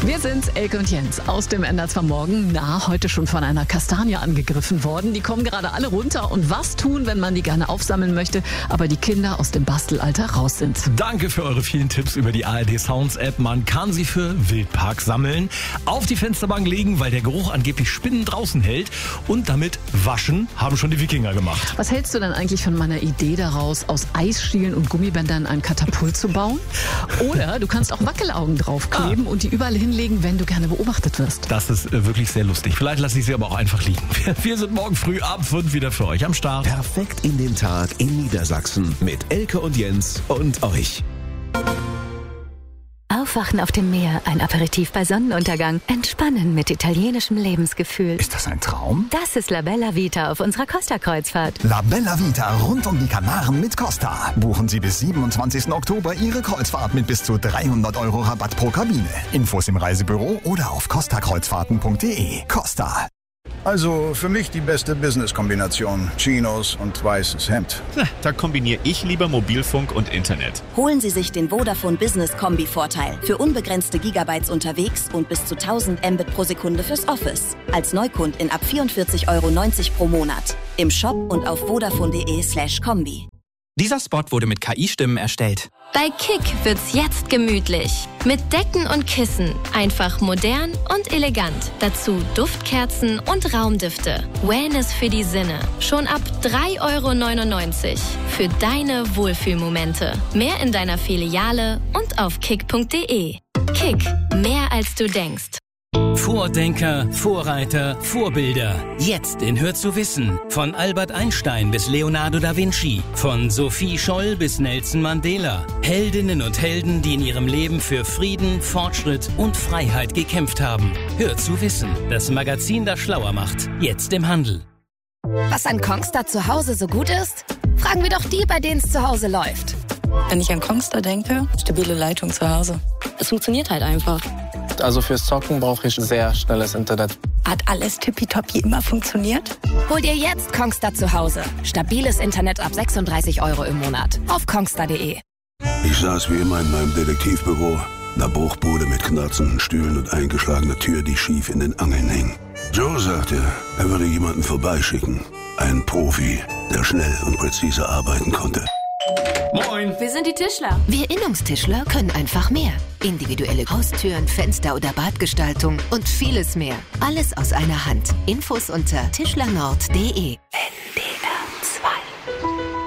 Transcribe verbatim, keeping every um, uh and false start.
Wir sind Elke und Jens aus dem N D R zwei Morgen. Na, heute schon von einer Kastanie angegriffen worden. Die kommen gerade alle runter. Und was tun, wenn man die gerne aufsammeln möchte, aber die Kinder aus dem Bastelalter raus sind? Danke für eure vielen Tipps über die A R D Sounds App. Man kann sie für Wildpark sammeln, auf die Fensterbank legen, weil der Geruch angeblich Spinnen draußen hält. Und damit waschen haben schon die Wikinger gemacht. Was hältst du denn eigentlich von meiner Idee daraus, aus Eisstielen und Gummibändern ein Katapult zu bauen? Oder du kannst auch Wackelaugen draufkleben ah. und die überall hinlegen, wenn du gerne beobachtet wirst. Das ist äh, wirklich sehr lustig. Vielleicht lasse ich sie aber auch einfach liegen. Wir, wir sind morgen früh ab fünf wieder für euch am Start. Perfekt in den Tag in Niedersachsen mit Elke und Jens und euch. Aufwachen auf dem Meer, ein Aperitif bei Sonnenuntergang, entspannen mit italienischem Lebensgefühl. Ist das ein Traum? Das ist La Bella Vita auf unserer Costa-Kreuzfahrt. La Bella Vita rund um die Kanaren mit Costa. Buchen Sie bis siebenundzwanzigsten Oktober Ihre Kreuzfahrt mit bis zu dreihundert Euro Rabatt pro Kabine. Infos im Reisebüro oder auf costa kreuzfahrten punkt de. Costa. Also für mich die beste Business-Kombination. Chinos und weißes Hemd. Na, da kombiniere ich lieber Mobilfunk und Internet. Holen Sie sich den Vodafone Business Kombi-Vorteil. Für unbegrenzte Gigabytes unterwegs und bis zu tausend Mbit pro Sekunde fürs Office. Als Neukundin ab vierundvierzig Euro neunzig pro Monat. Im Shop und auf vodafone punkt de slash kombi. Dieser Spot wurde mit K I-Stimmen erstellt. Bei Kick wird's jetzt gemütlich. Mit Decken und Kissen. Einfach modern und elegant. Dazu Duftkerzen und Raumdüfte. Wellness für die Sinne. Schon ab drei Euro neunundneunzig. Für deine Wohlfühlmomente. Mehr in deiner Filiale und auf kick punkt de. Kick. Mehr als du denkst. Vordenker, Vorreiter, Vorbilder. Jetzt in Hör zu wissen. Von Albert Einstein bis Leonardo da Vinci. Von Sophie Scholl bis Nelson Mandela. Heldinnen und Helden, die in ihrem Leben für Frieden, Fortschritt und Freiheit gekämpft haben. Hör zu wissen. Das Magazin, das schlauer macht. Jetzt im Handel. Was an Kongstar zu Hause so gut ist? Fragen wir doch die, bei denen es zu Hause läuft. Wenn ich an Kongstar denke, stabile Leitung zu Hause. Es funktioniert halt einfach. Also fürs Zocken brauche ich sehr schnelles Internet. Hat alles tippitoppi immer funktioniert? Hol dir jetzt Kongstar zu Hause. Stabiles Internet ab sechsunddreißig Euro im Monat. Auf kongstar punkt de. Ich saß wie immer in meinem Detektivbüro. Eine Bruchbude mit knarzenden Stühlen und eingeschlagener Tür, die schief in den Angeln hing. Joe sagte, er würde jemanden vorbeischicken. Einen Profi, der schnell und präzise arbeiten konnte. Moin! Wir sind die Tischler. Wir Innungstischler können einfach mehr. Individuelle Haustüren, Fenster- oder Badgestaltung und vieles mehr. Alles aus einer Hand. Infos unter tischlernord punkt de.